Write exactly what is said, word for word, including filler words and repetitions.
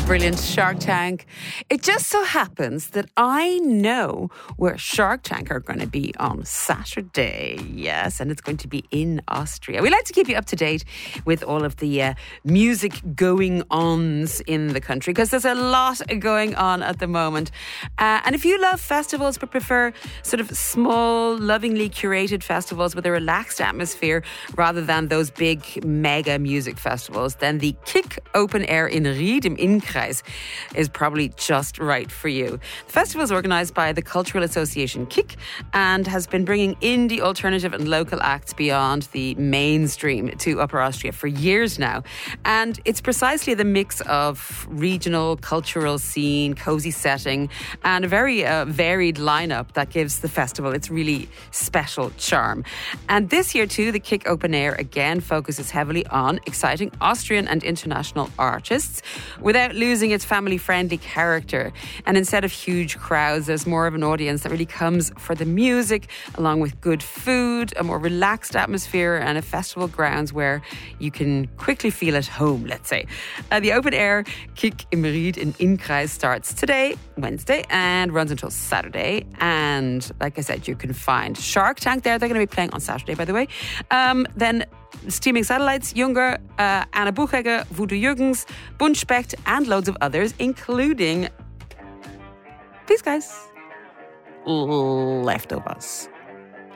brilliant Shark Tank. It just so happens that I know where Shark Tank are going to be on Saturday. Yes, and it's going to be in Austria. We like to keep you up to date with all of the uh, music going-ons in the country because there's a lot going on at the moment. Uh, and if you love festivals but prefer sort of small, lovingly curated festivals with a relaxed atmosphere rather than those big mega music festivals, then the Kick Open Air in Ried im Innkreis is probably just right for you. The festival is organised by the Cultural Association Kick and has been bringing indie, alternative and local acts beyond the mainstream to Upper Austria for years now. And it's precisely the mix of regional, cultural scene, cosy setting and a very uh, varied lineup that gives the festival its really special charm. And this year too, the Kick Open Air again focuses heavily on exciting Austrian and international artists without losing its family-friendly character. And instead of huge crowds, there's more of an audience that really comes for the music, along with good food, a more relaxed atmosphere, and a festival grounds where you can quickly feel at home, let's say. Uh, the open air Kick im Ried in Innkreis starts today, Wednesday, and runs until Saturday. And like I said, you can find Shark Tank there. They're going to be playing on Saturday, by the way. Um, then Steaming Satellites, Junger, uh, Anna Buchegger, Voodoo Jürgens, Buntspecht, and loads of others, including these guys, Leftovers.